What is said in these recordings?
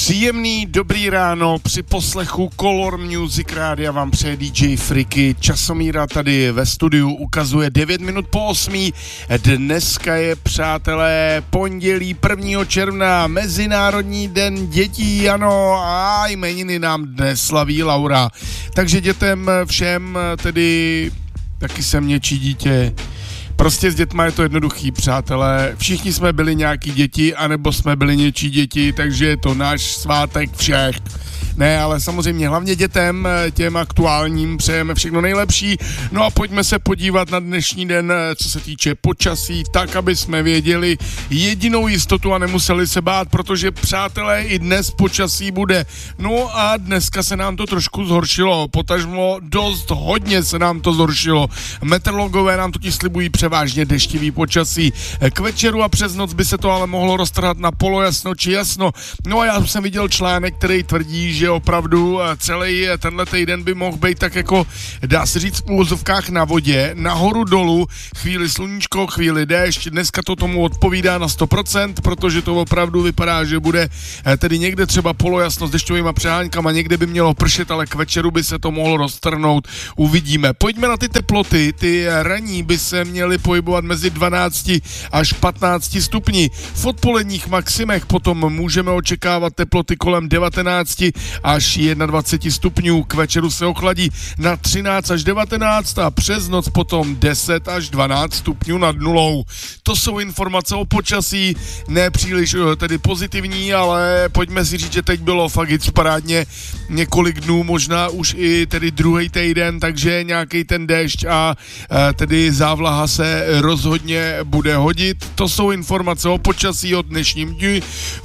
Příjemný dobrý ráno při poslechu Color Music Rádia vám přeje DJ Friky. Časomíra tady ve studiu ukazuje 9 minut po 8. Dneska je, přátelé, pondělí 1. června, Mezinárodní den dětí, ano, a jmeniny nám dnes slaví Laura. Takže dětem všem, tedy taky jsem něčí dítě. Prostě s dětma je to jednoduchý, přátelé. Všichni jsme byli nějaký děti, anebo jsme byli něčí děti, takže je to náš svátek všech. Ne, ale samozřejmě hlavně dětem, těm aktuálním, přejeme všechno nejlepší. No a pojďme se podívat na dnešní den, co se týče počasí, tak, aby jsme věděli jedinou jistotu a nemuseli se bát, protože, přátelé, i dnes počasí bude. No a dneska se nám to trošku zhoršilo, potažmo dost hodně se nám to zhoršilo. Meteorologové nám totiž slibují převážně deštivý počasí. K večeru a přes noc by se to ale mohlo roztrhat na polojasno či jasno. No a já jsem viděl článek, který tvrdí, že opravdu celý tenhle týden by mohl být tak jako, dá se říct, v úvozovkách na vodě, nahoru dolů, chvíli sluníčko, chvíli déšť, dneska to tomu odpovídá na 100%, protože to opravdu vypadá, že bude tedy někde třeba polojasno s dešťovýma přeháňkama, někde by mělo pršet, ale k večeru by se to mohlo roztrhnout, uvidíme. Pojďme na ty teploty, ty ranní by se měly pohybovat mezi 12 až 15 stupni. V odpoledních maximech potom můžeme očekávat teploty kolem 19 až 21 stupňů, k večeru se ochladí na 13 až 19 a přes noc potom 10 až 12 stupňů nad nulou. To jsou informace o počasí, ne příliš tedy pozitivní, ale pojďme si říct, že teď bylo fakt parádně několik dnů, možná už i tedy druhý týden, takže nějaký ten déšť a tedy závlaha se rozhodně bude hodit. To jsou informace o počasí od dnešním dní,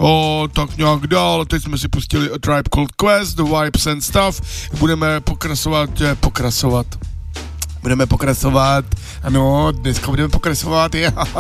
tak nějak dál. Teď jsme si pustili A Tribe Called Quest, The Vibes and Stuff. Budeme pokračovat, ano, dneska budeme pokračovat,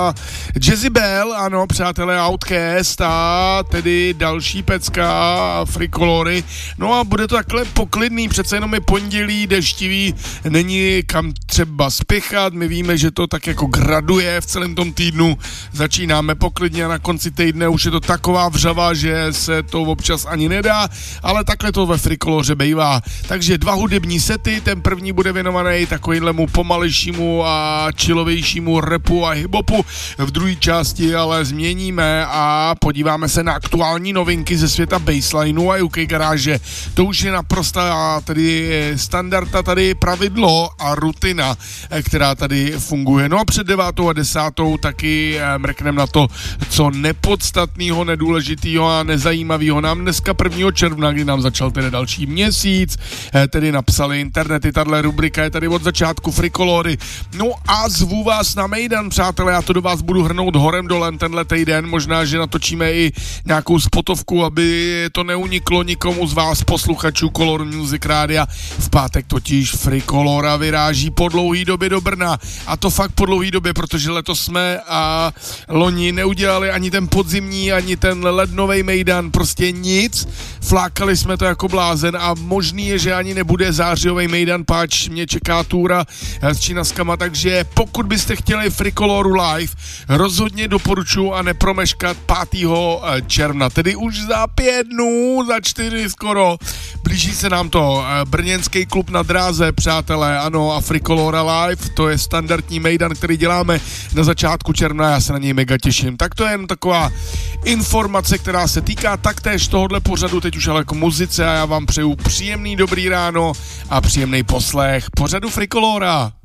Jezebel, ano, přátelé, Outkast a tedy další pecka, Frikolory, no a bude to takhle poklidný, přece jenom je pondělí, deštivý, není kam třeba spěchat, my víme, že to tak jako graduje v celém tom týdnu, začínáme poklidně a na konci týdne už je to taková vřava, že se to občas ani nedá, ale takhle to ve Frikoloře bývá, takže 2 hudební sety, ten první bude věnovaný takovýhle pomalejšímu a chillovějšímu rapu a hiphopu. V druhé části ale změníme a podíváme se na aktuální novinky ze světa basslineu a UK garáže. To už je naprostá tedy standarda, tady pravidlo a rutina, která tady funguje. No a před 9. a 10. taky mrkneme na to, co nepodstatného, nedůležitého a nezajímavého nám dneska 1. června, kdy nám začal tedy další měsíc, tedy napsali internety, tahle rubrika je tady od začátku Frikolory. No a zvu vás na Mejdan, přátelé, já to do vás budu hrnout horem dolem tenhle týden, možná, že natočíme i nějakou spotovku, aby to neuniklo nikomu z vás, posluchačů Color Music Rádia. V pátek totiž Frikolora vyráží po dlouhý době do Brna a to fakt po dlouhý době, protože letos jsme a loni neudělali ani ten podzimní, ani ten lednovej Mejdan, prostě nic, flákali jsme to jako blázen a možný je, že ani nebude zářijovej Mejdan, páč mě čeká túra s činaskama, takže pokud byste chtěli Frikoloru live, rozhodně doporučuji a nepromeškat 5. června, tedy už za 5 dnů, za 4 skoro. Blíží se nám to brněnský klub na dráze, přátelé, ano, a Frikolora live, to je standardní Mejdan, který děláme na začátku června, já se na něj mega těším. Tak to je jen taková informace, která se týká taktéž tohohle pořadu, teď už ale k muzice a já vám přeju příjemný dobrý ráno a příjemný poslech pořadu Frikolora.